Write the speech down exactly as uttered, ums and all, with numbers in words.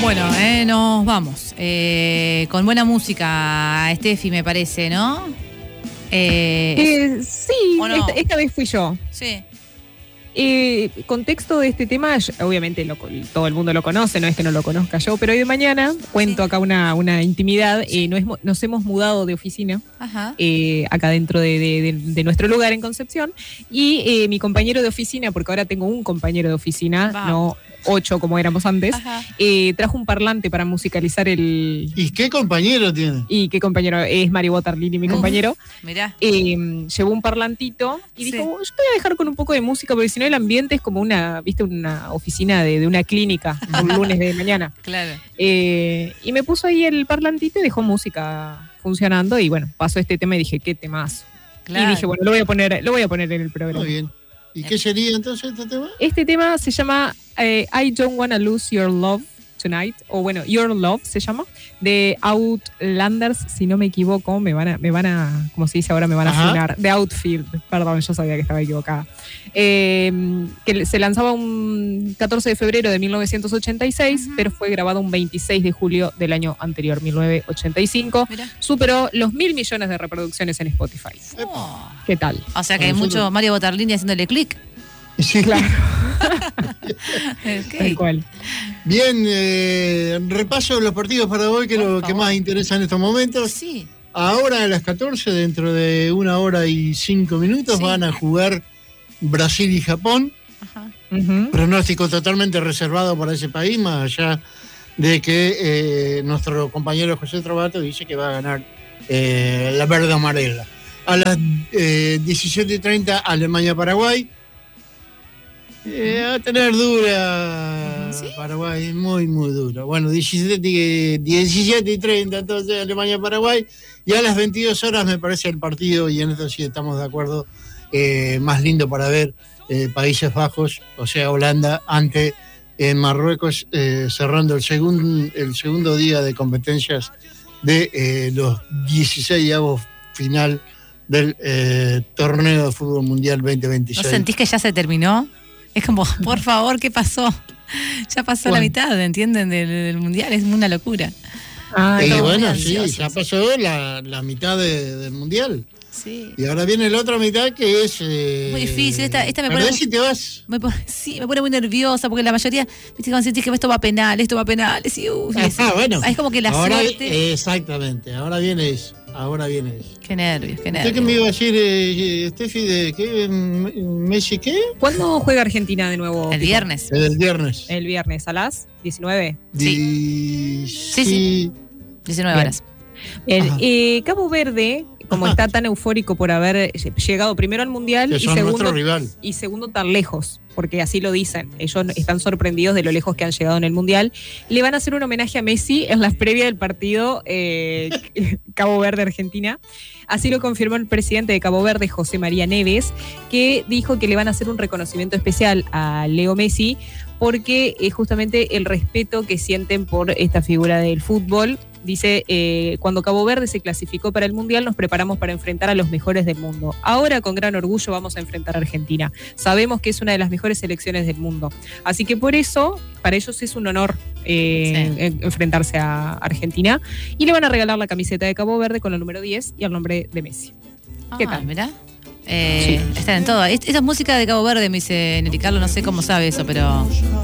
Bueno, eh, nos vamos. Eh, con buena música, Steffi, me parece, ¿no? Eh, eh, sí, no? esta, esta vez fui yo. Sí. Eh, contexto de este tema, obviamente lo, todo el mundo lo conoce, no es que no lo conozca yo, pero hoy de mañana cuento sí. acá una, una intimidad. Sí. Eh, no es, nos hemos mudado de oficina eh, acá dentro de, de, de, de nuestro lugar en Concepción, y eh, mi compañero de oficina, porque ahora tengo un compañero de oficina, Va. no ocho como éramos antes, eh, trajo un parlante para musicalizar el... ¿Y qué compañero tiene? Y qué compañero, es Mario Botarlini, mi Uf, compañero. Mirá. Eh, llevó un parlantito y sí. dijo, yo voy a dejar con un poco de música, porque si no el ambiente es como una, viste, una oficina de, de una clínica, un lunes de mañana. Claro. Eh, y me puso ahí el parlantito y dejó música funcionando, y bueno, pasó este tema y dije, qué temazo. Claro. Y dije, bueno, lo voy a poner, lo voy a poner en el programa. Muy bien. ¿Y qué sería entonces este tema? Este tema se llama eh, I Don't Wanna Lose Your Love Tonight, o bueno, Your Love se llama, de Outlanders, si no me equivoco, me van a, me van a como se dice ahora, me van a funar, de Outfield, perdón, yo sabía que estaba equivocada. Eh, que se lanzaba un catorce de febrero de mil novecientos ochenta y seis, uh-huh. pero fue grabado un veintiséis de julio del año anterior, mil novecientos ochenta y cinco. Mirá. Superó los mil millones de reproducciones en Spotify. Oh. ¿Qué tal? O sea que hay mucho Mario Botarlini haciéndole clic. Sí, claro. Okay. Tal cual. Bien, eh, repaso los partidos para hoy, que es lo que más interesa en estos momentos. Sí. Ahora a las catorce, dentro de una hora y cinco minutos, sí. van a jugar Brasil y Japón. Ajá. Uh-huh. Pronóstico totalmente reservado para ese país, más allá de que eh, nuestro compañero José Trovato dice que va a ganar eh, la verde amarela. A las eh, diecisiete y treinta, Alemania-Paraguay. Eh, a tener dura ¿Sí? Paraguay, muy muy duro. Bueno, diecisiete y treinta, entonces Alemania-Paraguay, y a las veintidós horas me parece el partido, y en esto sí estamos de acuerdo, eh, más lindo para ver, eh, Países Bajos, o sea Holanda, ante eh, Marruecos, eh, cerrando el, segun, el segundo día de competencias de eh, los dieciseisavos final del eh, torneo de fútbol mundial veinte veintiséis. ¿No sentís que ya se terminó? Es como, por favor, ¿qué pasó? Ya pasó bueno. la mitad, ¿entienden? Del, del mundial, es una locura. Ah, y bueno, sí, ya pasó la, la mitad de, del mundial. Sí. Y ahora viene la otra mitad, que es... Eh, muy difícil, esta, esta me pone... si te vas? Me pone, sí, me pone muy nerviosa, porque la mayoría, viste, cuando sentís que esto va a penal, esto va a penales, y uy, ah, es, bueno. Es como que la ahora, suerte... Exactamente, ahora viene eso. Ahora viene eso. Qué nervios, qué nervios. ¿Usted qué me iba a decir, eh, Steffi, de qué? ¿Messi qué? ¿Cuándo juega Argentina de nuevo? El viernes. El viernes. El viernes, ¿a las diecinueve? Sí. Sí, sí. diecinueve horas. El, eh, Cabo Verde, como Ajá. está tan eufórico por haber llegado primero al Mundial y segundo, rival. y segundo tan lejos, porque así lo dicen, ellos están sorprendidos de lo lejos que han llegado en el Mundial, le van a hacer un homenaje a Messi en las previas del partido eh, Cabo Verde-Argentina. Así lo confirmó el presidente de Cabo Verde, José María Neves, que dijo que le van a hacer un reconocimiento especial a Leo Messi, porque es justamente el respeto que sienten por esta figura del fútbol. Dice, eh, cuando Cabo Verde se clasificó para el Mundial, nos preparamos para enfrentar a los mejores del mundo. Ahora, con gran orgullo, vamos a enfrentar a Argentina. Sabemos que es una de las mejores selecciones del mundo. Así que por eso, para ellos es un honor eh, sí. enfrentarse a Argentina. Y le van a regalar la camiseta de Cabo Verde con el número diez y el nombre de Messi. Ah, ¿Qué tal? Mirá. Eh, sí. Están en todo. Esta es música de Cabo Verde, me dice Neri Carlos, no sé cómo sabe eso, pero